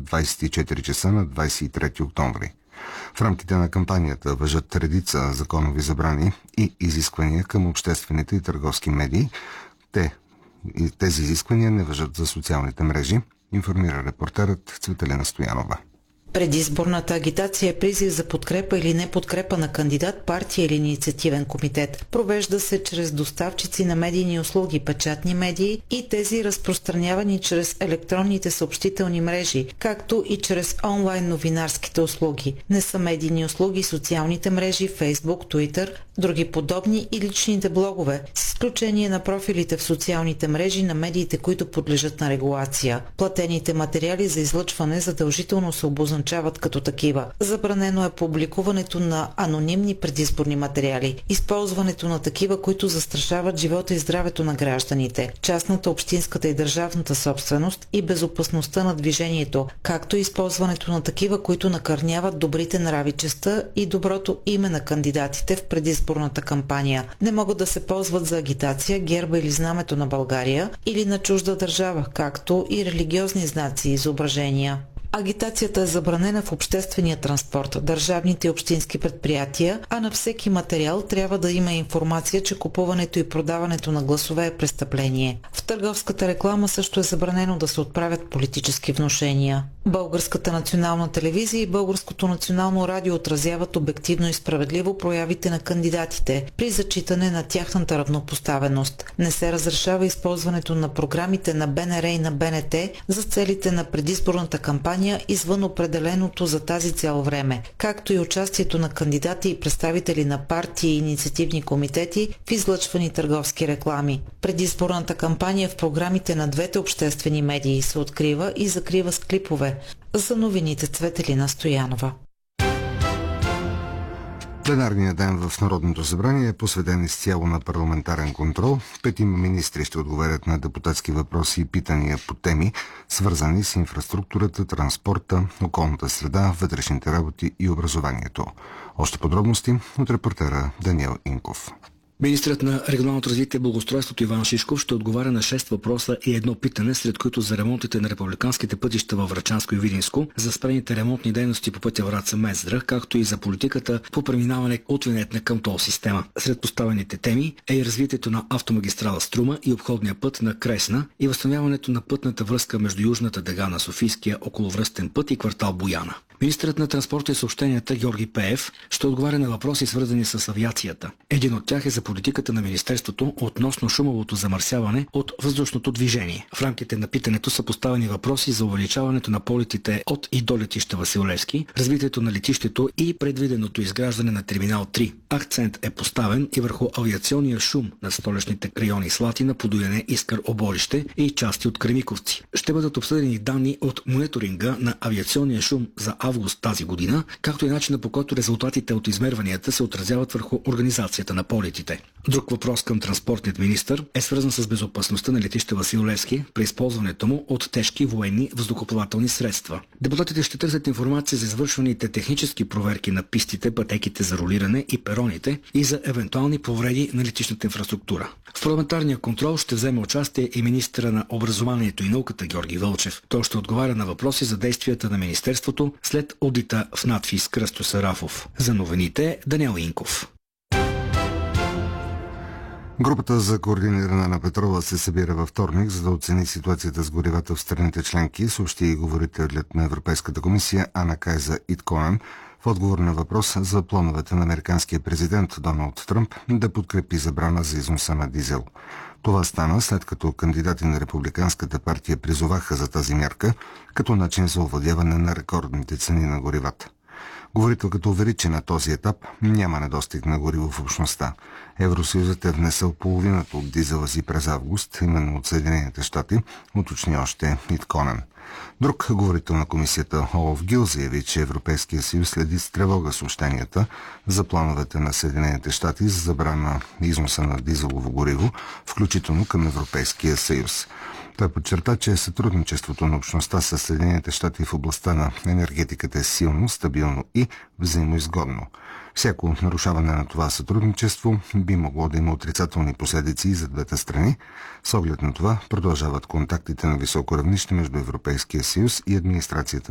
24 часа на 23 октомври. В рамките на кампанията важат редица законови забрани и изисквания към обществените и търговски медии. Тези изисквания не важат за социалните мрежи, информира репортерът Цветелина Стоянова. Предизборната агитация е призив за подкрепа или неподкрепа на кандидат, партия или инициативен комитет. Провежда се чрез доставчици на медийни услуги, печатни медии и тези разпространявани чрез електронните съобщителни мрежи, както и чрез онлайн новинарските услуги. Не са медийни услуги социалните мрежи, Фейсбук, Twitter, други подобни и личните блогове, с изключение на профилите в социалните мрежи на медиите, които подлежат на регулация. Платените материали за излъчване задължително се обозначават като такива. Забранено е публикуването на анонимни предизборни материали, използването на такива, които застрашават живота и здравето на гражданите, частната, общинската и държавната собственост и безопасността на движението, както и използването на такива, които накърняват добрите нрави, честта и доброто име на кандидатите в предизборната кампания. Не могат да се ползват за агитация герба или знамето на България или на чужда държава, както и религиозни знаци и изображения. Агитацията е забранена в обществения транспорт, държавните и общински предприятия, а на всеки материал трябва да има информация, че купуването и продаването на гласове е престъпление. В търговската реклама също е забранено да се отправят политически внушения. Българската национална телевизия и Българското национално радио отразяват обективно и справедливо проявите на кандидатите при зачитане на тяхната равнопоставеност. Не се разрешава използването на програмите на БНР и на БНТ за целите на предизборната кампания извън определеното за тази цел време, както и участието на кандидати и представители на партии и инициативни комитети в излъчвани търговски реклами. Предизборната кампания в програмите на двете обществени медии се открива и закрива с клипове. За новините Цветелина Стоянова. Пленарният ден в Народното събрание е посветен изцяло на парламентарен контрол. 5 министри ще отговарят на депутатски въпроси и питания по теми, свързани с инфраструктурата, транспорта, околната среда, вътрешните работи и образованието. Още подробности от репортера Даниел Инков. Министрът на регионалното развитие и благоустройството Иван Шишков ще отговаря на 6 въпроса и едно питане, сред които за ремонтите на републиканските пътища във Врачанско и Видинско, за спрените ремонтни дейности по пътя Враца-Мездра, както и за политиката по преминаване от винетна към тол система. Сред поставените теми е и развитието на автомагистрала Струма и обходния път на Кресна и възстановяването на пътната връзка между южната дъга на Софийския околовръстен път и квартал Бояна. Министърът на транспорта и съобщенията Георги Пеев ще отговаря на въпроси, свързани с авиацията. Един от тях е за политиката на Министерството относно шумовото замърсяване от въздушното движение. В рамките на питането са поставени въпроси за увеличаването на полетите от и до летища Васил Левски, развитието на летището и предвиденото изграждане на терминал 3. Акцент е поставен и върху авиационния шум на столичните райони Слатина, Подуяне, Искър, Оборище и части от Кремиковци. Ще бъдат обсъдени данни от мониторинга на авиационния шум за август тази година, както и начина, по който резултатите от измерванията се отразяват върху организацията на полетите. Друг въпрос към транспортният министър е свързан с безопасността на летище Васил Левски при използването му от тежки военни въздухоплавателни средства. Депутатите ще търсят информация за извършваните технически проверки на пистите, пътеките за ролиране и пероните и за евентуални повреди на летищната инфраструктура. В парламентарния контрол ще вземе участие и министъра на образованието и науката Георги Вълчев. Той ще отговаря на въпроси за действията на министерството след одита в надфис Кръстьо Сарафов. За новините Даниел Инков. Групата за координиране на петрола се събира във вторник, за да оцени ситуацията с горивата в страните членки, съобщи и говорителят на Европейската комисия Ана Кайза Итконен в отговор на въпрос за плановете на американския президент Доналд Тръмп да подкрепи забрана за износа на дизел. Това стана след като кандидати на Републиканската партия призоваха за тази мярка като начин за овладяване на рекордните цени на горивата. Говорителката увери, че на този етап няма недостиг на гориво в общността. Евросъюзът е внесъл половината от дизела си през август, именно от Съединените щати, уточни още Итконен. Друг говорител на комисията Олаф Гил заяви, че Европейския съюз следи с тревога съобщенията за плановете на Съединените щати за забрана износа на дизелово гориво, включително към Европейския съюз. Той подчерта, че сътрудничеството на общността с Съединените щати в областта на енергетиката е силно, стабилно и взаимоизгодно. Всяко нарушаване на това сътрудничество би могло да има отрицателни последици за двете страни. С оглед на това продължават контактите на високо равнище между Европейския съюз и администрацията